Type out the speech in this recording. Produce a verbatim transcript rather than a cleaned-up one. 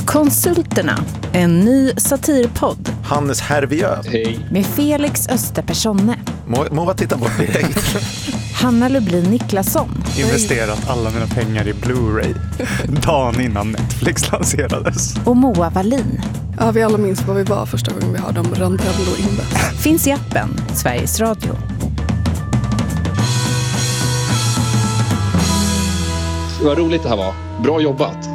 Konsulterna, en ny satirpodd. Hannes Herviö. Hej. Med Felix Österpersonne. Må, må vad titta på direkt. Hanna Lublin Niklasson. Investerat alla mina pengar i Blu-ray dagen innan Netflix lanserades. Och Moa Wallin. Ja, vi alla minns vad vi var första gången vi hörde om Randello Invest. Finns i appen Sveriges Radio. Vad roligt det här var. Bra jobbat.